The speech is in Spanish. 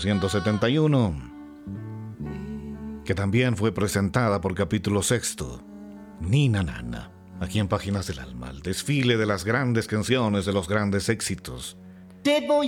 1971, que también fue presentada por Capítulo Sexto, Nina Nana, aquí en Páginas del Alma, el desfile de las grandes canciones, de los grandes éxitos.